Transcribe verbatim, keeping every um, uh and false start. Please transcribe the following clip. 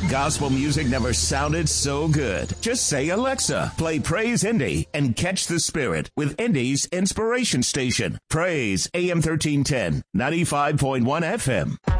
Gospel music never sounded so good. Just say, Alexa, play Praise Indy and catch the spirit with Indy's inspiration station. Praise A M thirteen ten, ninety-five point one F M.